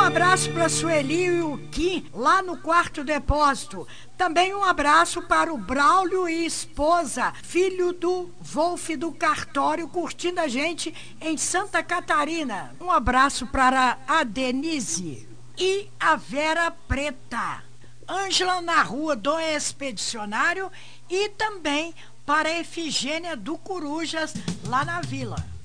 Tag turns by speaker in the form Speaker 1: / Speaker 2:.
Speaker 1: abraço para Sueli e o Kim, lá no Quarto Depósito. Também um abraço para o Braulio e esposa, filho do Wolf do Cartório, curtindo a gente em Santa Catarina. Um abraço para a Denise e a Vera Preta. Ângela na Rua do Expedicionário e também para a Efigênia do Corujas, lá na Vila.